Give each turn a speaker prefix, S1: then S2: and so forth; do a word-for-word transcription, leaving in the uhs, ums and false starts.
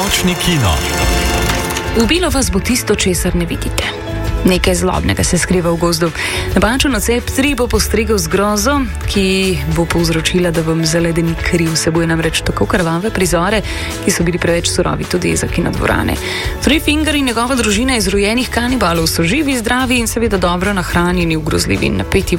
S1: Nočni kino.
S2: Ubilo vas bo tisto, česar ne vidite. Nekaj zlobnega se skriva v gozdu. Napačen odcep tri bo postregel z grozo, ki bo povzročila, da vam zaledeni kri vsebuje namreč tako krvave prizore, ki so bili preveč surovi tudi za kinodvorane. Three Finger in njegova družina izrojenih kanibalov so živi, zdravi in seveda dobro nahranjeni v grozljivi in napeti